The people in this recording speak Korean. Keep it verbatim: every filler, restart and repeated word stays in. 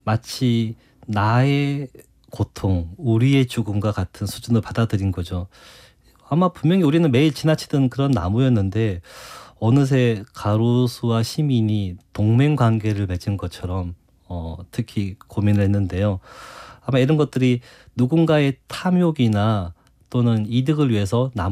마치 나의 고통, 우리의 죽음과 같은 수준으로 받아들인 거죠. 아마 분명히 우리는 매일 지나치던 그런 나무였는데 어느새 가로수와 시민이 동맹 관계를 맺은 것처럼 어 특히 고민을 했는데요. 아마 이런 것들이 누군가의 탐욕이나 또는 이득을 위해서 나무